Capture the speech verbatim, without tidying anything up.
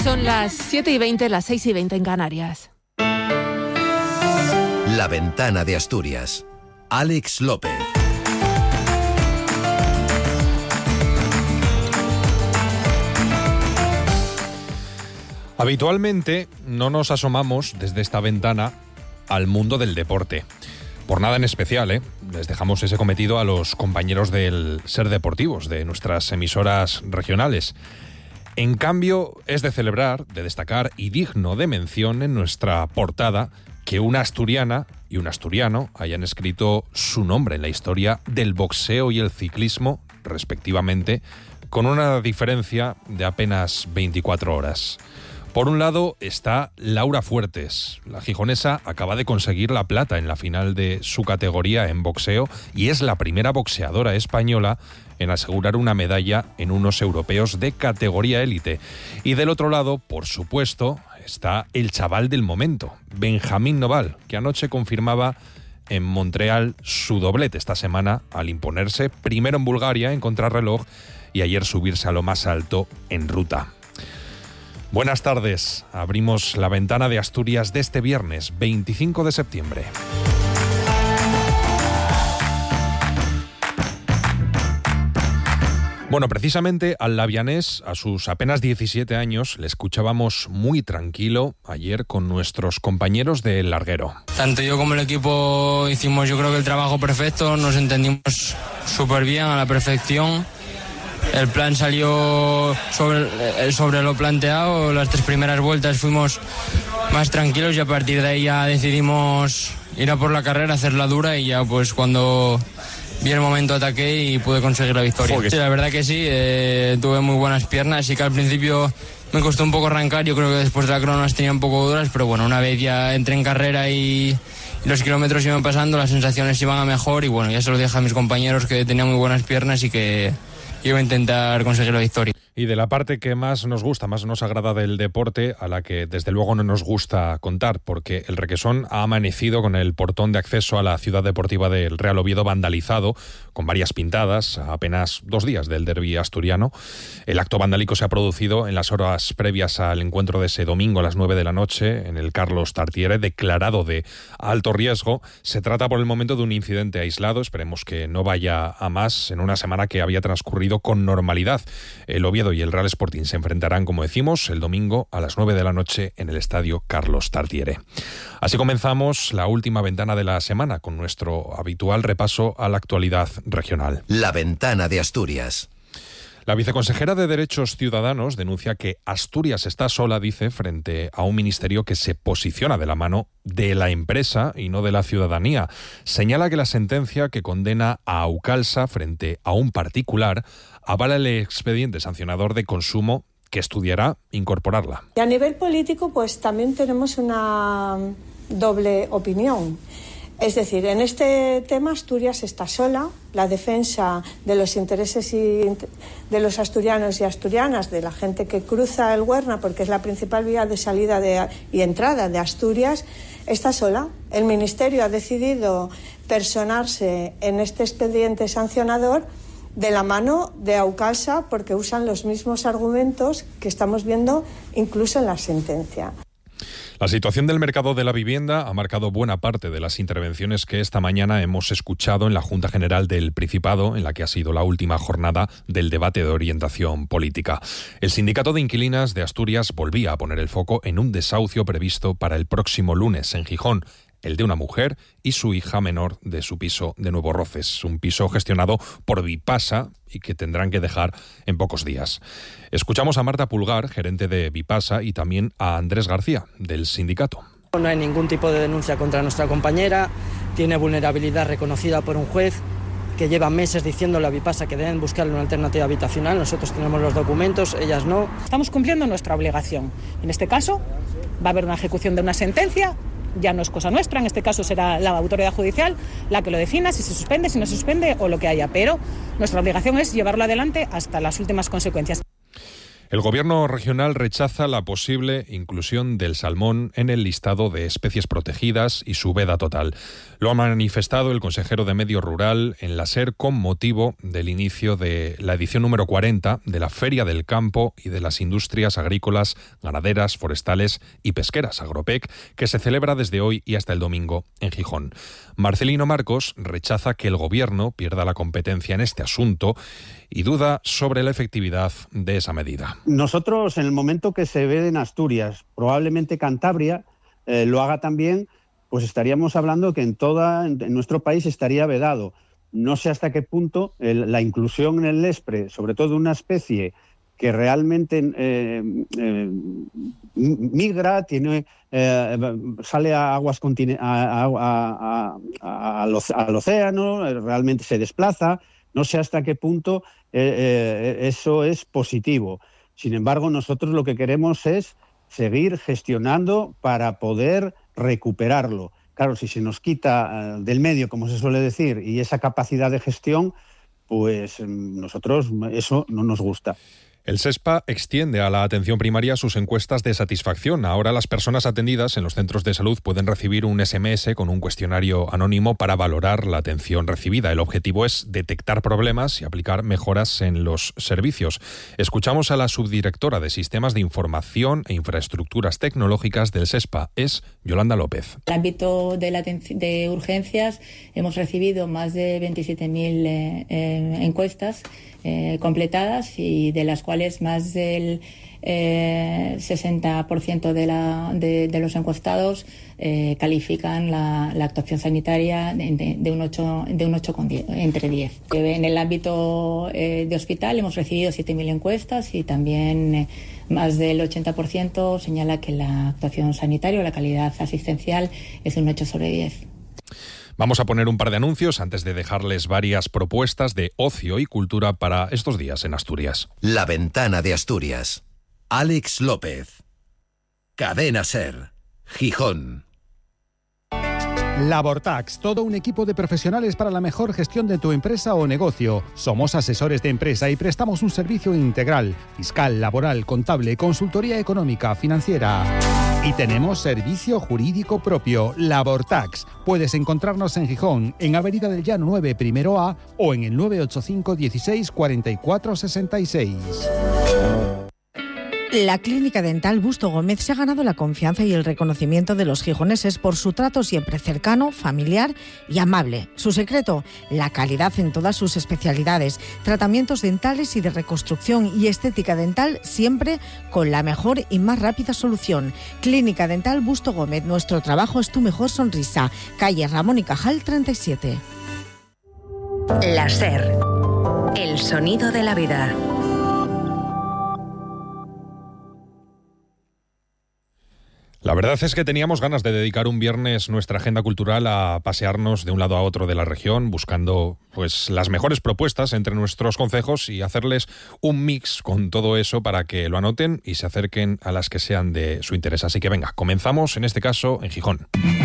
Son las siete y veinte, las seis y veinte en Canarias. La Ventana de Asturias. Alex López. Habitualmente no nos asomamos desde esta ventana al mundo del deporte. Por nada en especial, ¿eh? Les dejamos ese cometido a los compañeros del Ser Deportivos, de nuestras emisoras regionales. En cambio, es de celebrar, de destacar y digno de mención en nuestra portada que una asturiana y un asturiano hayan escrito su nombre en la historia del boxeo y el ciclismo, respectivamente, con una diferencia de apenas veinticuatro horas. Por un lado está Laura Fuertes. La gijonesa acaba de conseguir la plata en la final de su categoría en boxeo y es la primera boxeadora española en asegurar una medalla en unos europeos de categoría élite. Y del otro lado, por supuesto, está el chaval del momento, Benjamín Noval, que anoche confirmaba en Montreal su doblete esta semana al imponerse primero en Bulgaria en contrarreloj y ayer subirse a lo más alto en ruta. Buenas tardes. Abrimos la ventana de Asturias de este viernes, veinticinco de septiembre. Bueno, precisamente al labianés, a sus apenas diecisiete años, le escuchábamos muy tranquilo ayer con nuestros compañeros de El Larguero. Tanto yo como el equipo hicimos, yo creo que el trabajo perfecto, nos entendimos súper bien, a la perfección. El plan salió sobre, sobre lo planteado, las tres primeras vueltas fuimos más tranquilos y a partir de ahí ya decidimos ir a por la carrera, hacerla dura y ya pues cuando vi el momento ataqué y pude conseguir la victoria. Sí, la verdad que sí, eh, tuve muy buenas piernas y que al principio me costó un poco arrancar, yo creo que después de la crono las tenía un poco duras, pero bueno, una vez ya entré en carrera y, y los kilómetros iban pasando, las sensaciones iban a mejor y bueno, ya se lo dije a mis compañeros que tenía muy buenas piernas y que iba a intentar conseguir la victoria. Y de la parte que más nos gusta, más nos agrada del deporte, a la que desde luego no nos gusta contar, porque el Requesón ha amanecido con el portón de acceso a la ciudad deportiva del Real Oviedo vandalizado, con varias pintadas, a apenas dos días del derbi asturiano. El acto vandálico se ha producido en las horas previas al encuentro de ese domingo a las nueve de la noche en el Carlos Tartiere, declarado de alto riesgo. Se trata por el momento de un incidente aislado, esperemos que no vaya a más, en una semana que había transcurrido con normalidad. El Oviedo y el Real Sporting se enfrentarán, como decimos, el domingo a las nueve de la noche en el estadio Carlos Tartiere. Así comenzamos la última ventana de la semana con nuestro habitual repaso a la actualidad regional. La Ventana de Asturias. La viceconsejera de Derechos Ciudadanos denuncia que Asturias está sola, dice, frente a un ministerio que se posiciona de la mano de la empresa y no de la ciudadanía. Señala que la sentencia que condena a Aucalsa frente a un particular avala el expediente sancionador de consumo que estudiará incorporarla. Y a nivel político, pues también tenemos una doble opinión. Es decir, en este tema Asturias está sola. La defensa de los intereses y de los asturianos y asturianas, de la gente que cruza el Huerna, porque es la principal vía de salida de, y entrada de Asturias, está sola. El Ministerio ha decidido personarse en este expediente sancionador de la mano de Aucalsa, porque usan los mismos argumentos que estamos viendo incluso en la sentencia. La situación del mercado de la vivienda ha marcado buena parte de las intervenciones que esta mañana hemos escuchado en la Junta General del Principado, en la que ha sido la última jornada del debate de orientación política. El Sindicato de Inquilinas de Asturias volvía a poner el foco en un desahucio previsto para el próximo lunes en Gijón, el de una mujer y su hija menor de su piso de Nuevo Roces, un piso gestionado por Vipasa y que tendrán que dejar en pocos días. Escuchamos a Marta Pulgar, gerente de Vipasa, y también a Andrés García, del sindicato. No hay ningún tipo de denuncia contra nuestra compañera, tiene vulnerabilidad reconocida por un juez que lleva meses diciéndole a Vipasa que deben buscarle una alternativa habitacional. Nosotros tenemos los documentos, ellas no. Estamos cumpliendo nuestra obligación. En este caso va a haber una ejecución de una sentencia. Ya no es cosa nuestra, en este caso será la autoridad judicial la que lo defina, si se suspende, si no se suspende o lo que haya, pero nuestra obligación es llevarlo adelante hasta las últimas consecuencias. El gobierno regional rechaza la posible inclusión del salmón en el listado de especies protegidas y su veda total. Lo ha manifestado el consejero de Medio Rural en la SER con motivo del inicio de la edición número cuarenta de la Feria del Campo y de las Industrias Agrícolas, Ganaderas, Forestales y Pesqueras, Agropec, que se celebra desde hoy y hasta el domingo en Gijón. Marcelino Marcos rechaza que el gobierno pierda la competencia en este asunto y duda sobre la efectividad de esa medida. Nosotros, en el momento que se ve en Asturias, probablemente Cantabria eh, lo haga también, pues estaríamos hablando que en toda en nuestro país estaría vedado. No sé hasta qué punto el, la inclusión en el Lespre, sobre todo de una especie que realmente eh, eh, migra, tiene, eh, sale a aguas continen- a, a, a, a, al, al océano, realmente se desplaza. No sé hasta qué punto eh, eh, eso es positivo. Sin embargo, nosotros lo que queremos es seguir gestionando para poder recuperarlo. Claro, si se nos quita uh, del medio, como se suele decir, y esa capacidad de gestión, pues nosotros eso no nos gusta. El SESPA extiende a la atención primaria sus encuestas de satisfacción. Ahora las personas atendidas en los centros de salud pueden recibir un ese eme ese con un cuestionario anónimo para valorar la atención recibida. El objetivo es detectar problemas y aplicar mejoras en los servicios. Escuchamos a la subdirectora de Sistemas de Información e Infraestructuras Tecnológicas del SESPA. Es Yolanda López. En el ámbito de, la aten- de urgencias hemos recibido más de veintisiete mil eh, eh, encuestas Eh, completadas, y de las cuales más del eh, sesenta por ciento de, la, de, de los encuestados eh, califican la, la actuación sanitaria de, de, de un ocho, de un ocho con diez, entre diez. En el ámbito eh, de hospital hemos recibido siete mil encuestas y también eh, más del ochenta por ciento señala que la actuación sanitaria o la calidad asistencial es de un ocho sobre diez. Vamos a poner un par de anuncios antes de dejarles varias propuestas de ocio y cultura para estos días en Asturias. La Ventana de Asturias. Alex López. Cadena SER. Gijón. Labortax, todo un equipo de profesionales para la mejor gestión de tu empresa o negocio. Somos asesores de empresa y prestamos un servicio integral, fiscal, laboral, contable, consultoría económica, financiera. Y tenemos servicio jurídico propio, Labortax. Puedes encontrarnos en Gijón, en Avenida del Llano nueve, primero A, o en el nueve ocho cinco dieciséis cuarenta y cuatro sesenta y seis. La Clínica Dental Busto Gómez se ha ganado la confianza y el reconocimiento de los gijoneses por su trato siempre cercano, familiar y amable. Su secreto, la calidad en todas sus especialidades, tratamientos dentales y de reconstrucción y estética dental, siempre con la mejor y más rápida solución. Clínica Dental Busto Gómez, nuestro trabajo es tu mejor sonrisa. Calle Ramón y Cajal treinta y siete. La SER, el sonido de la vida. La verdad es que teníamos ganas de dedicar un viernes nuestra agenda cultural a pasearnos de un lado a otro de la región, buscando pues las mejores propuestas entre nuestros concejos y hacerles un mix con todo eso para que lo anoten y se acerquen a las que sean de su interés. Así que venga, comenzamos en este caso en Gijón.